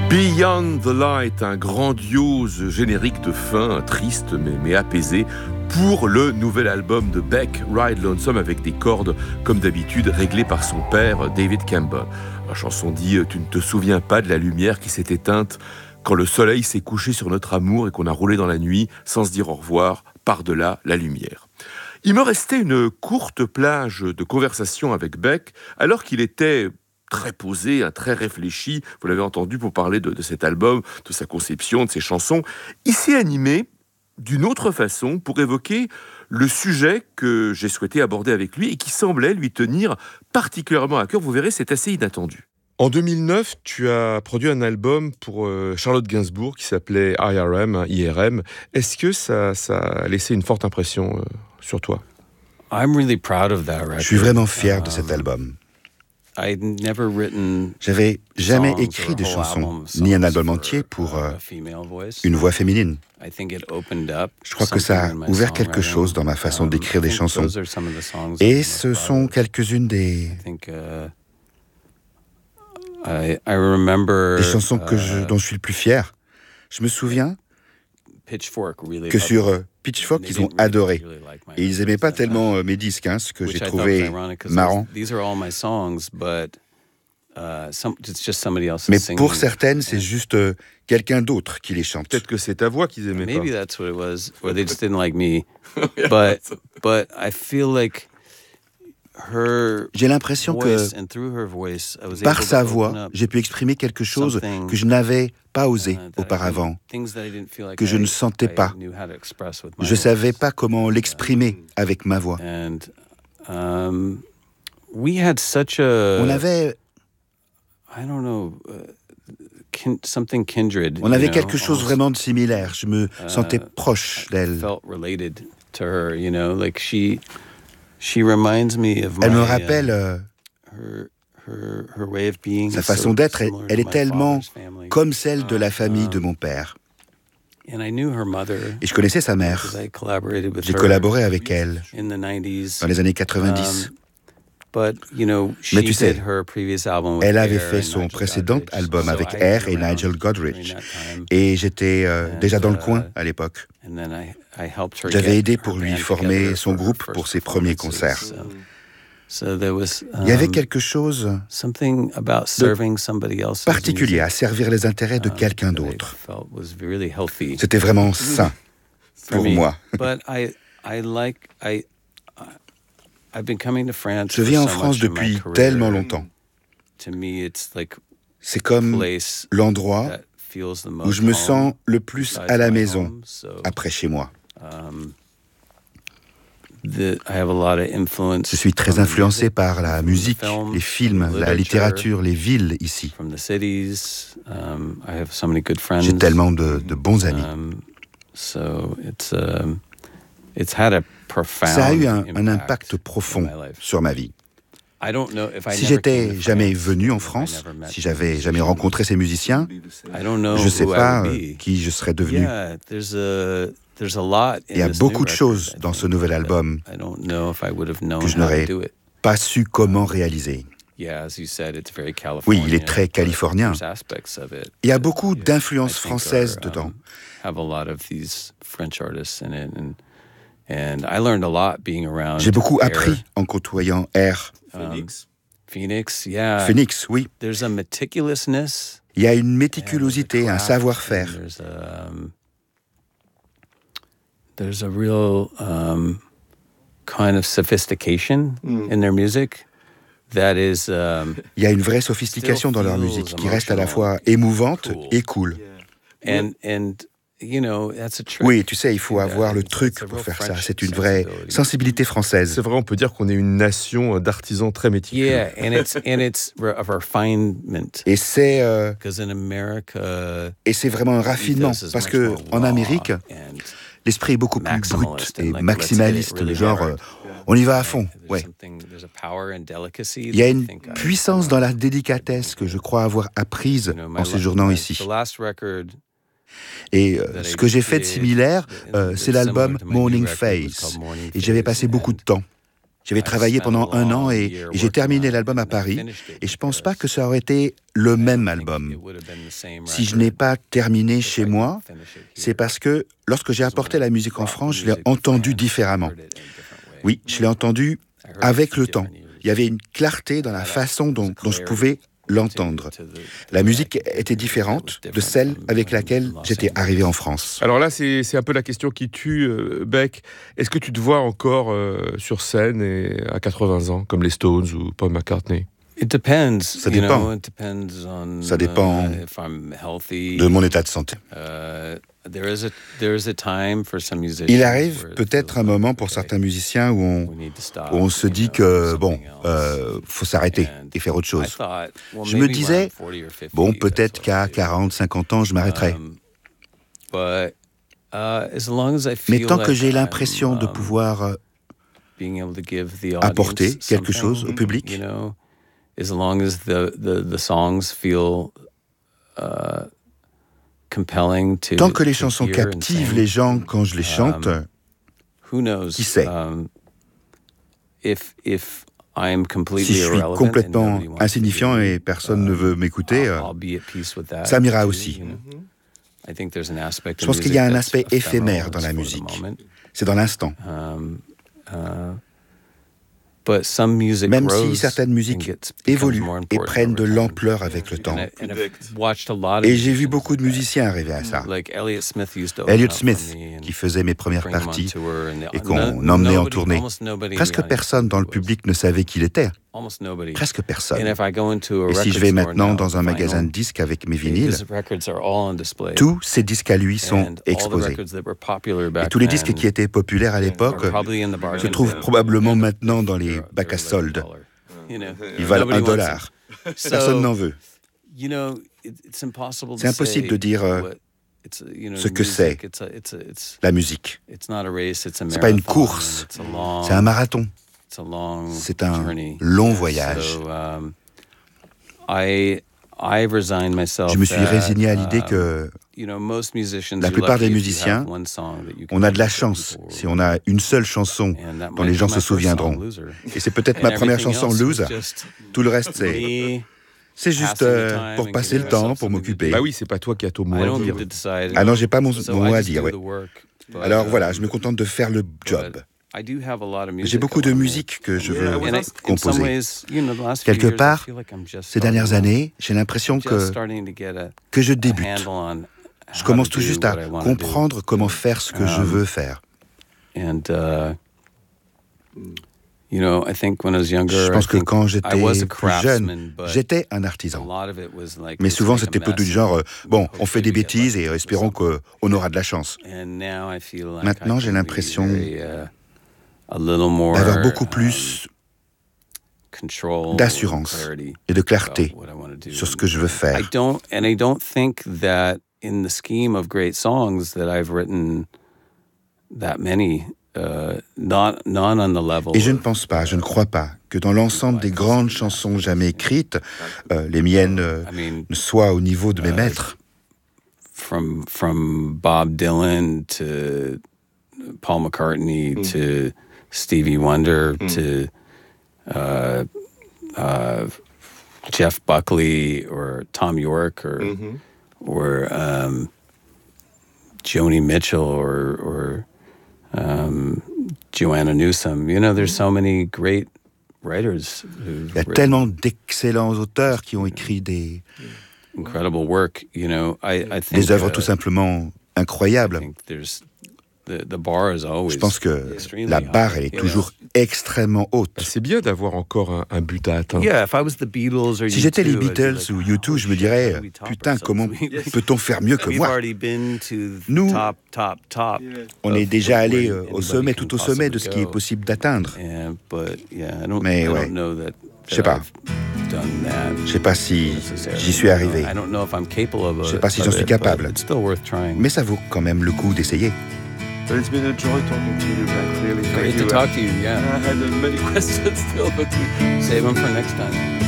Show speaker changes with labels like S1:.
S1: Beyond the Light, un grandiose générique de fin, triste mais apaisé, pour le nouvel album de Beck, Ride Lonesome, avec des cordes, comme d'habitude, réglées par son père, David Campbell. La chanson dit « Tu ne te souviens pas de la lumière qui s'est éteinte quand le soleil s'est couché sur notre amour et qu'on a roulé dans la nuit sans se dire au revoir, par-delà la lumière ». Il me restait une courte plage de conversation avec Beck, alors qu'il était très posé, très réfléchi, vous l'avez entendu pour parler de cet album, de sa conception, de ses chansons. Il s'est animé d'une autre façon pour évoquer le sujet que j'ai souhaité aborder avec lui et qui semblait lui tenir particulièrement à cœur. Vous verrez, c'est assez inattendu. En 2009, tu as produit un album pour Charlotte Gainsbourg qui s'appelait IRM. Est-ce que ça a laissé une forte impression sur toi?
S2: Je suis vraiment fier de cet album. J'avais jamais écrit de chansons, ni un album entier pour une voix féminine. Je crois que ça a ouvert quelque chose dans ma façon d'écrire des chansons. Et ce sont quelques-unes des chansons dont je suis le plus fier. Je me souviens que sur Pitchfork, ils ont adoré. Et ils n'aimaient pas tellement mes disques, ce que j'ai trouvé marrant. Mais pour certaines, c'est juste quelqu'un d'autre qui les chante.
S1: Peut-être que c'est ta voix qu'ils n'aimaient pas.
S3: Maybe that's what it was, or they just didn't like me. But I feel like
S2: j'ai l'impression que par sa voix, j'ai pu exprimer quelque chose que je n'avais pas osé auparavant, que je ne sentais pas. Je ne savais pas comment l'exprimer avec ma voix. On avait quelque chose vraiment de similaire. Je me sentais proche d'elle. Elle me rappelle sa façon d'être, elle est tellement comme celle de la famille de mon père. Et je connaissais sa mère. J'ai collaboré avec elle dans les années 90. Mais tu sais, elle avait fait son précédent album avec Air et Nigel Godrich. Et j'étais déjà dans le coin à l'époque. J'avais aidé pour lui former son groupe pour ses premiers concerts. Il y avait quelque chose de particulier à servir les intérêts de quelqu'un d'autre. C'était vraiment sain pour moi. Je vis en France depuis tellement longtemps. C'est comme l'endroit où je me sens le plus à la maison après chez moi. Je suis très influencé par la musique, les films, la littérature, les villes ici. J'ai tellement de bons amis. Ça a eu un impact profond sur ma vie. Si j'étais jamais venu en France, si j'avais jamais rencontré ces musiciens, je ne sais pas qui je serais devenu. Il y a beaucoup de choses dans ce nouvel album que je n'aurais pas su comment réaliser. Oui, il est très californien. Il y a beaucoup d'influences françaises dedans. J'ai beaucoup appris en côtoyant Air. Phoenix, oui. Il y a une méticulosité, un savoir-faire.
S3: There's a real kind of sophistication in their music that is.
S2: Il y a une vraie sophistication dans leur musique qui reste à la fois émouvante et cool. Oui, tu sais, il faut avoir le truc pour faire ça. C'est une vraie sensibilité française.
S1: C'est vrai, on peut dire qu'on est une nation d'artisans très méticuleux.
S3: Yeah, and it's a refinement.
S2: Et c'est vraiment un raffinement parce que en Amérique, l'esprit est beaucoup plus brut et maximaliste, le genre on y va à fond. Ouais. Il y a une puissance dans la délicatesse que je crois avoir apprise en séjournant ici. Et ce que j'ai fait de similaire, c'est l'album Morning Face. Et j'avais passé beaucoup de temps. J'avais travaillé pendant 1 an et j'ai terminé l'album à Paris. Et je ne pense pas que ça aurait été le même album. Si je n'ai pas terminé chez moi, c'est parce que lorsque j'ai apporté la musique en France, je l'ai entendu différemment. Oui, je l'ai entendu avec le temps. Il y avait une clarté dans la façon dont je pouvais l'entendre. La musique était différente de celle avec laquelle j'étais arrivé en France.
S1: Alors là, c'est un peu la question qui tue, Beck. Est-ce que tu te vois encore sur scène et à 80 ans, comme les Stones ou Paul McCartney?
S2: Ça dépend. Ça dépend de mon état de santé. Il arrive peut-être un moment pour certains musiciens où on se dit que, faut s'arrêter et faire autre chose. Je me disais, peut-être qu'à 40, 50 ans, je m'arrêterai. Mais tant que j'ai l'impression de pouvoir apporter quelque chose au public,
S3: as long as the songs feel compelling to
S2: tant que les chansons captivent les gens quand je les chante, qui sait? Si je suis complètement insignifiant et personne ne veut m'écouter, ça m'ira aussi. Je pense qu'il y a un aspect éphémère dans la musique. C'est dans l'instant. Même si certaines musiques évoluent et prennent de l'ampleur avec le temps. Et j'ai vu beaucoup de musiciens arriver à ça. Elliott Smith, qui faisait mes premières parties et qu'on emmenait en tournée. Presque personne dans le public ne savait qui il était. Presque personne. Et si je vais maintenant dans un magasin de disques avec mes vinyles, tous ces disques à lui sont exposés. Et tous les disques qui étaient populaires à l'époque se trouvent probablement maintenant dans les bacs à soldes. Ils valent $1. Personne n'en veut. C'est impossible de dire ce que c'est, la musique. C'est pas une course, c'est un marathon. C'est un long voyage. Je me suis résigné à l'idée que la plupart des musiciens, on a de la chance si on a une seule chanson dont les gens se souviendront. Et c'est peut-être ma première chanson, Loser. Tout le reste, c'est juste pour passer le temps, pour m'occuper.
S1: Bah oui, c'est pas toi qui as ton mot à dire.
S2: Ah non, j'ai pas mon mot à dire, ouais. Alors voilà, je me contente de faire le job. J'ai beaucoup de musique que je veux composer. Quelque part, ces dernières années, j'ai l'impression que je débute. Je commence tout juste à comprendre comment faire ce que je veux faire. Je pense que quand j'étais plus jeune, j'étais un artisan. Mais souvent, c'était plutôt du genre, on fait des bêtises et espérons qu'on aura de la chance. Maintenant, j'ai l'impression d'avoir beaucoup plus d'assurance et de clarté sur ce que je veux faire. Et je ne pense pas, je ne crois pas que dans l'ensemble des grandes chansons jamais écrites, les miennes soient au niveau de mes maîtres.
S3: From Bob Dylan to Paul McCartney to Stevie Wonder to Jeff Buckley or Tom York or Joni Mitchell or Joanna Newsom. There's so many great writers.
S2: Il y a tellement d'excellents auteurs qui ont écrit des des œuvres tout simplement incroyables. Je pense que la barre, elle est toujours extrêmement haute.
S1: C'est bien d'avoir encore un but à atteindre.
S2: Si j'étais les Beatles ou U2, je me dirais, putain, comment peut-on faire mieux que moi? Nous, on est déjà allé au sommet, tout au sommet de ce qui est possible d'atteindre. Mais ouais, je sais pas. Je sais pas si j'y suis arrivé. Je sais pas si j'en suis capable. Mais ça vaut quand même le coup d'essayer.
S1: But it's been a joy talking to you, Beck, really.
S3: Great to talk to you, yeah.
S1: I had many questions still, but
S3: save them for next time.